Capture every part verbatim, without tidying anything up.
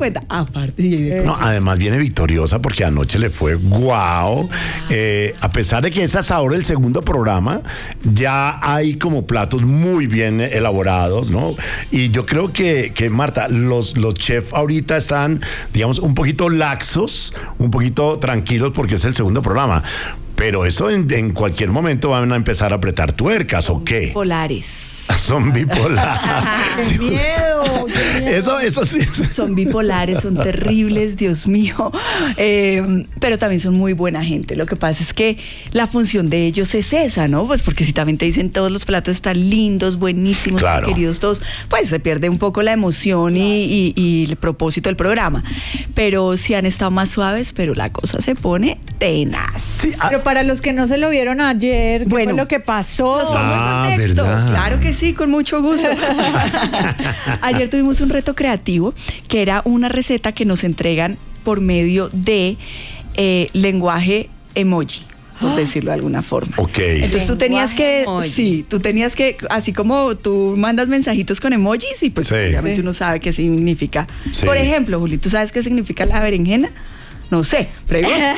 cincuenta. Aparte. Eh, no, además viene victoriosa porque anoche le fue guau. Eh, a pesar de que es hasta ahora el segundo programa, ya hay como platos muy bien elaborados, ¿no? Y yo creo que, que Marta, los, los chefs ahorita están, digamos, un poquito laxos, un poquito tranquilos porque es el segundo programa. Pero eso en, en cualquier momento van a empezar a apretar tuercas, ¿o qué? Bipolares. Son bipolares. ¡Qué miedo! ¡Qué miedo! Eso, eso sí. Son bipolares, son terribles, Dios mío. Eh, pero también son muy buena gente. Lo que pasa es que la función de ellos es esa, ¿no? Pues porque si también te dicen todos los platos están lindos, buenísimos, claro, queridos todos, pues se pierde un poco la emoción y, y, y el propósito del programa. Pero sí han estado más suaves, pero la cosa se pone tenaz. Sí, ah, Pero para los que no se lo vieron ayer, ¿qué bueno, fue lo que pasó? Nos pongo Ah, en contexto. ¿verdad? Claro que sí, con mucho gusto. Ayer tuvimos un reto creativo que era una receta que nos entregan por medio de eh, lenguaje emoji, por decirlo de alguna forma. Ok. Entonces tú tenías que, Lenguaje emoji. sí, tú tenías que, así como tú mandas mensajitos con emojis y pues Sí. obviamente Sí. uno sabe qué significa. Sí. Por ejemplo, Juli, ¿tú sabes qué significa la berenjena? No sé, pregunta.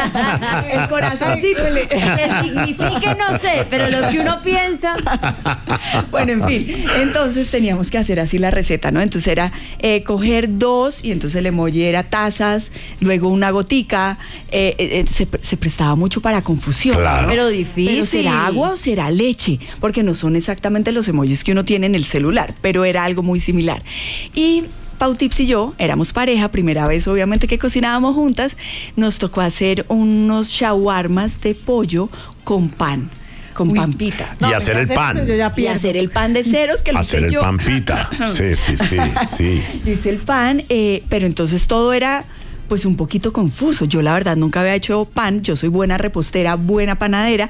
El corazoncito. Que signifique, no sé, pero lo que uno piensa. Bueno, en fin, entonces teníamos que hacer así la receta, ¿no? Entonces era eh, coger dos y entonces el emoji era tazas, luego una gotica, eh, eh, se, se prestaba mucho para confusión. Claro. Pero difícil. Pero ¿será agua o será leche? Porque no son exactamente los emojis que uno tiene en el celular, pero era algo muy similar. Y Pau Tips y yo éramos pareja, primera vez obviamente que cocinábamos juntas, nos tocó hacer unos shawarmas de pollo con pan, con Uy. pampita. Y hacer el pan. Yo ya Y pierdo. hacer el pan de ceros que lo Hacer hice el yo. pampita. Sí, sí, sí, sí. Yo hice el pan, eh, pero entonces todo era pues un poquito confuso. Yo la verdad nunca había hecho pan, yo soy buena repostera, buena panadera,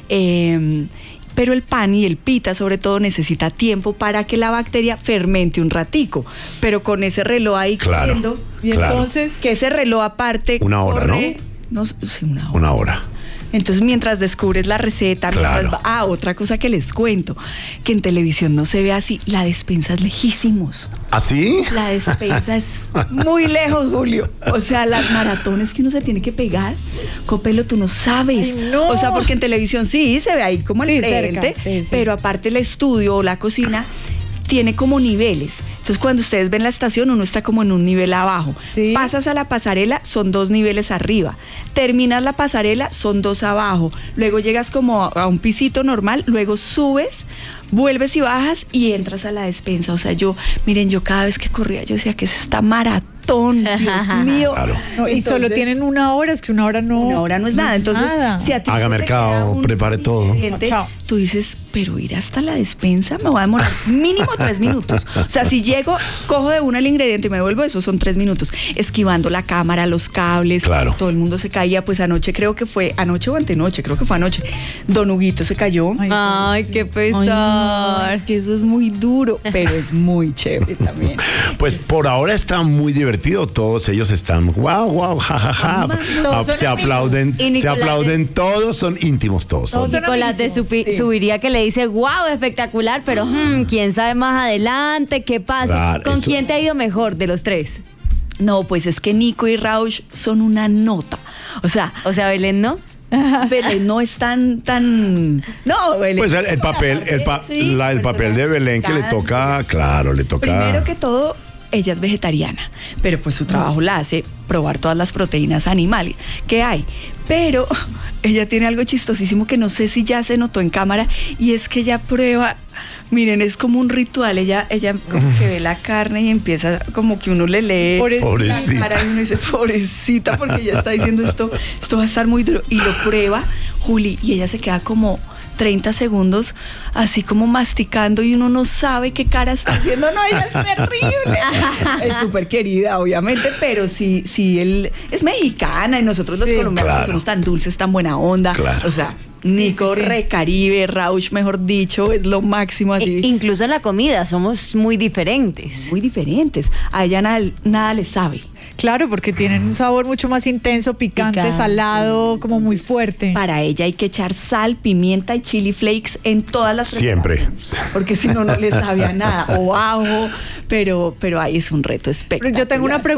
eh, pero el pan y el pita sobre todo necesita tiempo para que la bacteria fermente un ratico, pero con ese reloj ahí Claro, corriendo, Y claro. entonces, que ese reloj aparte Una hora, corre, ¿no? Sí, una hora. Una hora. Entonces, mientras descubres la receta, Claro. mientras va- ah, otra cosa que les cuento, que en televisión no se ve así, la despensa es lejísimos. ¿Así? La despensa es muy lejos, Julio. O sea, las maratones que uno se tiene que pegar, Copelo, tú no sabes. Ay, no. O sea, porque en televisión sí se ve ahí como al Sí, frente, cerca, sí, sí. pero aparte el estudio o la cocina tiene como niveles. Entonces, cuando ustedes ven la estación, uno está como en un nivel abajo. Sí. Pasas a la pasarela, son dos niveles arriba. Terminas la pasarela, son dos abajo. Luego llegas como a, a un pisito normal, luego subes, vuelves y bajas y entras a la despensa. O sea, yo, miren, yo cada vez que corría, yo decía que es esta maratón, Dios mío. Claro. no, y solo Entonces, tienen una hora, es que una hora no. una hora no es nada. Entonces, nada. si a ti Haga no te mercado, queda un prepare todo. ingrediente, Chao. tú dices, pero ir hasta la despensa me va a demorar mínimo tres minutos. O sea, si llego, cojo de una el ingrediente y me devuelvo, eso son tres minutos. Esquivando la cámara, los cables, Claro. todo el mundo se caía. Pues anoche creo que fue, anoche o antenoche, creo que fue anoche. Don Huguito se cayó. Ay, Ay, qué Ay, no, pesar. es que eso es muy duro, pero es muy chévere también. Pues por ahora está muy divertido. Todos ellos están wow, wow, jajaja. Todos son Se amigos. aplauden, Y se Nicolás aplauden todos, son íntimos todos. Todos son- son Nicolás de amiguísimos, Supi- sí. subiría que le dice, wow, espectacular, pero hmm, quién sabe más adelante, qué pasa. Claro, ¿Con eso- quién te ha ido mejor de los tres? No, pues es que Nico y Rausch son una nota. O sea, O sea, Belén, ¿no? Belén no es tan, tan... No, Belén. Pues el, el papel, el, pa- Sí, la- el papel de Belén que le toca, claro, le toca. Primero que todo, ella es vegetariana, pero pues su trabajo la hace probar todas las proteínas animales que hay. Pero ella tiene algo chistosísimo que no sé si ya se notó en cámara, y es que ella prueba, miren, es como un ritual. Ella, ella como que ve la carne y empieza como que uno le lee Pobre- Pobrecita. la cara y uno dice, pobrecita, porque ella está diciendo esto, esto va a estar muy duro. Y lo prueba, Juli, y ella se queda como treinta segundos así como masticando y uno no sabe qué cara está haciendo. No, ella es terrible. Es súper querida, obviamente, pero sí, sí, él es mexicana y nosotros los Sí, colombianos claro. somos tan dulces, tan buena onda. Claro. O sea, Nico, sí, sí. re Caribe, Rausch, mejor dicho, es lo máximo así. I- incluso en la comida somos muy diferentes. Muy diferentes. A ella nada, nada le sabe. Claro, porque tienen un sabor mucho más intenso, picante, Picante. salado, como muy fuerte. Para ella hay que echar sal, pimienta y chili flakes en todas las Siempre. preparaciones, porque si no, no le sabía nada. O ajo, pero, pero ahí es un reto espectacular. Yo tengo una pregunta.